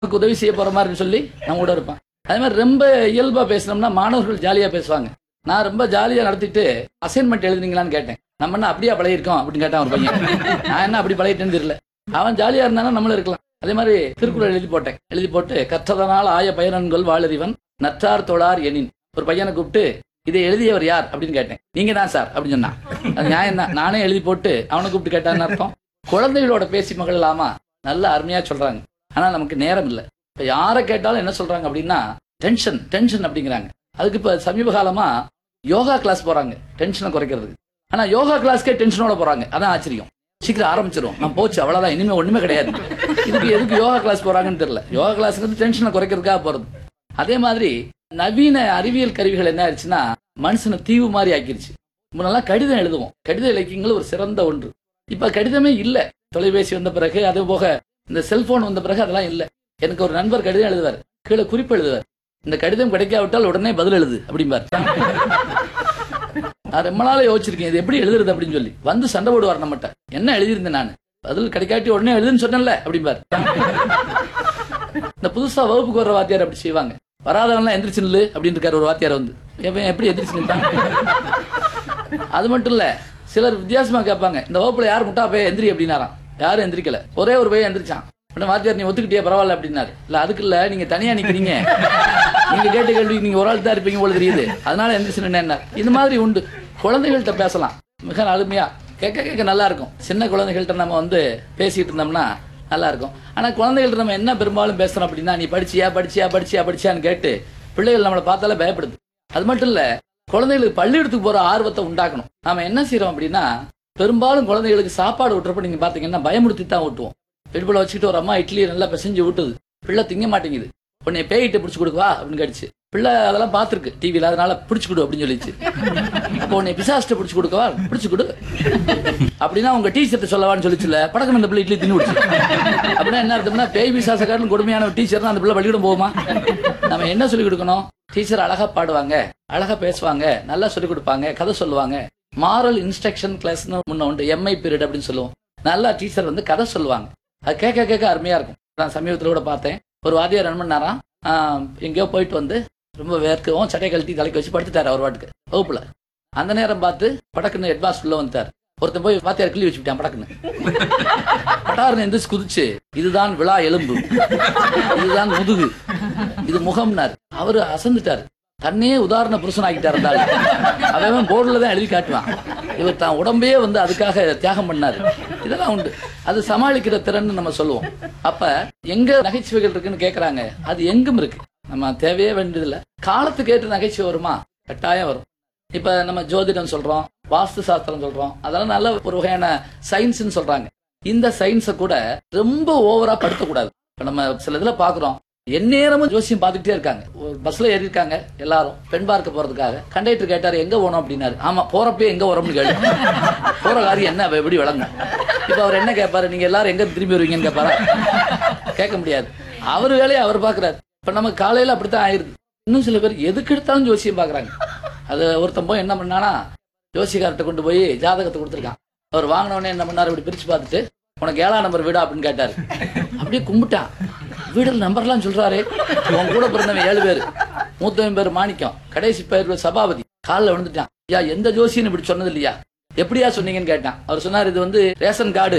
உதவி செய்ய போற மாதிரி சொல்லி நம்ம கூட இருப்பான். அதே மாதிரி ரொம்ப இயல்பா பேசினோம்னா மாணவர்கள் ஜாலியா பேசுவாங்க. நான் ரொம்ப ஜாலியா நடத்திட்டு அசைன்மெண்ட் எழுதுனீங்களான்னு கேட்டேன். நம்ம என்ன அப்படியே பழகிருக்கோம் அப்படின்னு கேட்டான் ஒரு பையன். நான் என்ன அப்படி பழகிட்டேன்னு தெரியல. அவன் ஜாலியா இருந்தானா நம்மளும் இருக்கலாம். அதே மாதிரி திருக்குறள் எழுதி போட்டேன். எழுதி போட்டு கற்றதனால் ஆய பயனன்கொள் வாழறிவன் நற்றார் தொழார் எனின். ஒரு பையனை கூப்பிட்டு இதை எழுதியவர் யார் அப்படின்னு கேட்டேன். நீங்க தான் சார் அப்படின்னு சொன்னான். அது நியாயம் தான். நானே எழுதி போட்டு அவனை கூப்பிட்டு கேட்டான்னு அர்த்தம். குழந்தைகளோட பேசி மகிழலாமா? நல்ல அருமையா சொல்றாங்க. ஆனா நமக்கு நேரம் இல்லை. இப்ப யாரை கேட்டாலும் என்ன சொல்றாங்க அப்படின்னா டென்ஷன் டென்ஷன் அப்படிங்கிறாங்க. அதுக்கு இப்ப சமீப காலமா யோகா கிளாஸ் போறாங்க டென்ஷனை குறைக்கிறதுக்கு. ஆனா யோகா கிளாஸ்க்கே டென்ஷனோட போறாங்க. அதான் ஆச்சரியம். சீக்கிரம் ஆரம்பிச்சிடும், நான் போச்சு அவ்வளவுதான், இனிமே ஒண்ணுமே கிடையாது. இதுக்கு எதுக்கு யோகா கிளாஸ் போறாங்கன்னு தெரியல. யோகா கிளாஸ்க்கு டென்ஷனை குறைக்கிறதுக்காக போறது. அதே மாதிரி நவீன அறிவியல் கருவிகள் என்ன ஆயிடுச்சுன்னா மனுஷனை தீவு மாதிரி ஆக்கிருச்சு. முன்னெல்லாம் கடிதம் எழுதுவோம். கடித இலக்கியங்கள் ஒரு சிறந்த ஒன்று. இப்ப கடிதமே இல்ல. தொலைபேசி வந்த பிறகு, அது போக இந்த செல்போன் வந்த பிறகு அதெல்லாம் இல்ல. எனக்கு ஒரு நண்பர் கடிதம் எழுதுவார், கீழே குறிப்பு எழுதுவார். இந்த கடிதம் கிடைக்காவிட்டால் உடனே பதில் எழுது அப்படிம்பார். நான் ரொம்ப நாளா யோசிச்சிருக்கேன் இது எப்படி எழுதுறது அப்படின்னு சொல்லி. வந்து சண்டை போடுவார் நம்மகிட்ட. என்ன எழுதியிருந்தேன் நான், பதில் கிடைக்காட்டி உடனே எழுதுன்னு சொன்னேன்ல அப்படிம்பார். இந்த புதுசா வகுப்புக்கு வர்ற வாத்தியார் அப்படி செய்வாங்க. வராதவன்லாம் எந்திரிச்சு நில்லு அப்படின்னு இருக்காரு ஒரு வாத்தியார் வந்து. எப்படி எந்திரிச்சு நின்றான்? அது மட்டும் இல்ல, சிலர் வித்தியாசமா கேட்பாங்க, இந்த வகுப்புல யார் முட்டா போய் எந்திரி அப்படின்னாராம். யாரும் எந்திரிக்கல. ஒரே ஒரு பையன் எந்திரிச்சான். வாத்தியார் நீ ஒத்துக்கிட்டே பரவாயில்ல அப்படின்னாரு. இல்ல அதுக்கு இல்ல, நீங்க தனியா நிக்கிறீங்க, நீங்க கேட்ட கேள்வி நீங்க ஒரு ஆள் தான் இருப்பீங்க போல தெரியுது, அதனால எந்திரிச்சு நின்னா. இந்த மாதிரி உண்டு. குழந்தைகள்கிட்ட பேசலாம் மிக அருமையா, கேட்க கேட்க நல்லா இருக்கும். சின்ன குழந்தைகள்கிட்ட நம்ம வந்து பேசிட்டு இருந்தோம்னா நல்லா இருக்கும். ஆனா குழந்தைகள்ட்ட நம்ம என்ன பெரும்பாலும் பேசுறோம் அப்படின்னா, நீ படிச்சியா படிச்சியா படிச்சியா படிச்சியான்னு கேட்டு பிள்ளைகள் நம்மளை பார்த்தாலே பயப்படுது. அது மட்டும் இல்ல, குழந்தைகளுக்கு பள்ளிக்கூடத்துக்கு போற ஆர்வத்தை உண்டாக்கணும். நாம என்ன செய்யறோம் அப்படின்னா, பெரும்பாலும் குழந்தைகளுக்கு சாப்பாடு ஊட்டுறப்ப நீங்க பாத்தீங்கன்னா பயமுறுத்தி தான் ஊட்டுவோம். பெருப்பில் வச்சுக்கிட்டு ஒரு அம்மா இட்லியை நல்லா பிசைஞ்சு ஊட்டுது, பிள்ளை திங்க மாட்டேங்குது. உன்னை பேயிட்ட பிடிச்சு கொடுக்குவா அப்படின்னு கடிச்சு. பிள்ளை அதெல்லாம் பார்த்துருக்கு டிவியில், அதனால பிடிச்சு கொடு அப்படின்னு சொல்லிச்சு. அப்போ உன்னை பிசாஸ்ட்டை பிடிச்சு கொடுக்கவா, பிடிச்சு கொடு அப்படின்னா உங்க டீச்சர்ட்ட சொல்லவான்னு சொல்லிச்சுல, படக்கம் அந்த பிள்ளை இட்லி தின்னு விடுச்சு. அப்படின்னா என்ன அர்த்தம்னா, பேய் பிசாசக்காரன் கொடுமையான டீச்சர் அந்த பிள்ளை பள்ளிக்கூடம் போகுமா? நம்ம என்ன சொல்லிக் கொடுக்கணும்? டீச்சர் அழகா பாடுவாங்க, அழகா பேசுவாங்க, நல்லா சொல்லிக் கொடுப்பாங்க, கதை சொல்லுவாங்க. மாரல் இன்ஸ்ட்ரக்ஷன் கிளாஸ்னு முன்ன உண்டு, எம்ஐ பீரியட் அப்படின்னு சொல்லுவோம். நல்லா டீச்சர் வந்து கதை சொல்லுவாங்க. அது கேட்க கேட்க அருமையா இருக்கும். நான் சமீபத்தில் கூட பார்த்தேன், ஒரு வாத்தியார் என்ன பண்ணாராம், எங்கேயோ போயிட்டு வந்து ரொம்ப வேர்க்கவும் சட்டை கழட்டி தலைக்கு வச்சு படுத்துட்டாரு அவர் வாட்டுக்கு வகுப்புல. அந்த நேரம் பார்த்து படக்குன்னு ஹெட்மாஸ்டர் உள்ள வந்துட்டார். ஒருத்தன் போய் வாத்தியார் கிள்ளி வச்சுட்டான் படக்குன்னு. பட்டாருன்னு எந்திரிச்சு குதிச்சு, இதுதான் விழா எலும்பு, இதுதான் முதுகு, இது முகம்னாரு. அவரு அசந்துட்டாரு. தன்னையே உதாரண புருஷன் ஆகிட்டார். அவன் போர்டுல தான் எழுதி காட்டுவான். இவர் தான் உடம்பையே வந்து அதுக்காக தியாகம் பண்ணாரு. இதெல்லாம் உண்டு. அது சமாளிக்கிற திறன் நம்ம சொல்லுவோம். அப்ப எங்க நகைச்சுவைகள் இருக்குன்னு கேக்குறாங்க, அது எங்கும் இருக்கு. நம்ம தேவையே வேண்டியதில்லை. காலத்துக்கு ஏற்ற நகைச்சுவை வருமா? கட்டாயம் வரும். இப்ப நம்ம ஜோதிடம் சொல்றோம், வாஸ்து சாஸ்திரம் சொல்றோம், அதெல்லாம் நல்ல ஒரு வகையான சயின்ஸ்ன்னு சொல்றாங்க. இந்த சயின்ஸை கூட ரொம்ப ஓவரா படுத்தக்கூடாது. இப்ப நம்ம சில இதுல பாக்குறோம், எந்நேரமும் ஜோசியம் பார்த்துக்கிட்டே இருக்காங்க. ஒரு பஸ்ல ஏறி இருக்காங்க எல்லாரும் பெண் பார்க்க போறதுக்காக. கண்டக்டர் கேட்டாரு எங்க போனோம் அப்படின்னாரு. ஆமா, போறப்பே எங்க வரோம்னு கேளு, போற காரியம் என்ன எப்படி விளங்கும். இப்ப அவர் என்ன கேட்பாரு, நீங்க எல்லாரும் எங்க திரும்பி வருவீங்கன்னு கேட்பாரா? கேட்க முடியாது. அவர் வேலையை அவர் பாக்குறாரு. இப்ப நம்ம காலையில அப்படித்தான் ஆயிருது. இன்னும் சில பேர் எதுக்கு எடுத்தாலும் ஜோசியம் பாக்குறாங்க. அது ஒருத்தன் போய் என்ன பண்ணானா, ஜோசியக்கார்ட்ட கொண்டு போய் ஜாதகத்தை கொடுத்துருக்கான். அவர் வாங்கினோடனே என்ன பண்ணாரு, இப்படி பிரிச்சு பார்த்துட்டு, உனக்கு 7ஆம் நம்பர் வீடா அப்படின்னு கேட்டாரு. அப்படியே கும்பிட்டான். வீடுல நம்பர்லாம் சொல்றாரு. உன் கூட பிறந்தவன் 7 பேர், மூத்தவன் பேர் மாணிக்கம், கடைசி பேர் சபாபதி. காலில் விழுந்துட்டான். யா, எந்த ஜோசியன்னு இப்படி சொன்னது இல்லையா, எப்படியா சொன்னீங்கன்னு கேட்டான். அவர் சொன்னார், இது வந்து ரேஷன் கார்டு,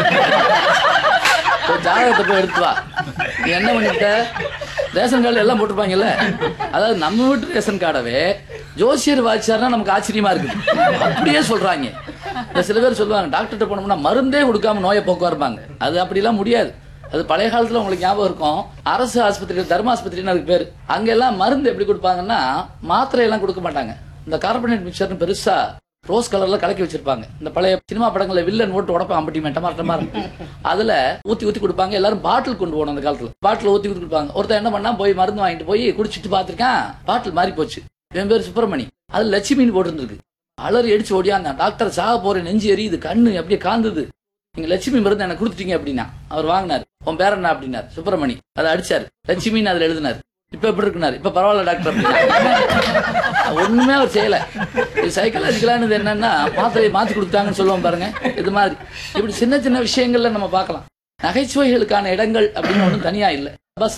ஜாதகத்தை போய் எடுத்து வா. நீ என்ன பண்ணிட்ட, ரேஷன் கார்டு எல்லாம் போட்டிருப்பாங்கல்ல, அதாவது நம்ம வீட்டு ரேஷன் கார்டவே ஜோசியர் வாய்ச்சாருன்னா நமக்கு ஆச்சரியமா இருக்கு. அப்படியே சொல்றாங்க. சில பேர் சொல்லுவாங்க, டாக்டர்கிட்ட போனோம்னா மருந்தே கொடுக்காம நோயை போக்குவாருப்பாங்க. அது அப்படிலாம் முடியாது. அது பழைய காலத்துல உங்களுக்கு ஞாபகம் இருக்கும், அரசு ஆஸ்பத்திரி, தர்மாஸ்பத்திரின்னு அதுக்கு பேரு. அங்கெல்லாம் மருந்து எப்படி கொடுப்பாங்கன்னா, மாத்திரை எல்லாம் கொடுக்க மாட்டாங்க. இந்த கார்பனேட் மிக்சர்னு பெருசா ரோஸ் கலர்ல கலக்கி வச்சிருப்பாங்க. இந்த பழைய சினிமா படங்கள்ல வில்லன் ஓட்டு உடப்பான் அம்பட்டி டமாட்டமா அதுல ஊத்தி ஊத்தி கொடுப்பாங்க. எல்லாரும் பாட்டில் கொண்டு போகணும். அந்த காலத்துல பாட்டில் ஊத்தி ஊத்தி கொடுப்பாங்க. ஒருத்தர் என்ன பண்ணா, போய் மருந்து வாங்கிட்டு போய் குடிச்சிட்டு பாத்திருக்கான், பாட்டில் மாறி போச்சு. என் பேர் சுப்பிரமணி, அது லட்சுமின்னு போட்டுருக்கு. அலறி அடிச்சு ஓடியாந்தான். டாக்டர் சாக போறேன், நெஞ்சு எரியுது, கண்ணு அப்படியே காந்தது, நீங்க லட்சுமி மருந்து எனக்கு கொடுத்துட்டீங்க அப்படின்னா. அவர் வாங்கினார். உன் பேர் என்ன அப்படின்னாரு. சுப்பிரமணி. அதை அடிச்சாரு, லட்சுமின்னு அதுல எழுதினாரு. இப்ப எப்படி இருக்குனாரு, இப்ப பரவாயில்ல டாக்டர். ஒண்ணுமே அவர் செய்யல. இது சைக்காலஜிக்கலானது என்னன்னா, மாத்திரையை மாத்தி கொடுத்தாங்கன்னு சொல்லுவோம் பாருங்க. இது மாதிரி இப்படி சின்ன சின்ன விஷயங்கள்ல நம்ம பார்க்கலாம். நகைச்சுவைகளுக்கான இடங்கள் அப்படின்னு ஒன்றும் தனியா இல்லை. பஸ்